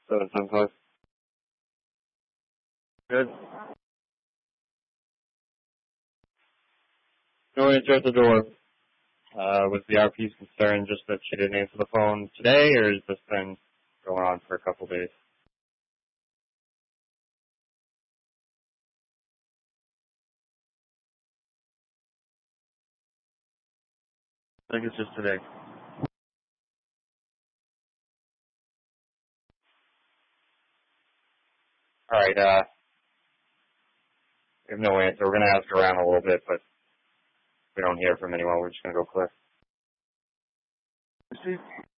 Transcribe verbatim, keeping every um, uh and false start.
seven seven five. Good. No answer at the door. Uh, was the R P's concern just that she didn't answer the phone today, or has this been going on for a couple days? I think it's just today. All right. Uh, we have no answer. We're gonna ask around a little bit, but if we don't hear from anyone, we're just gonna go clear. Steve?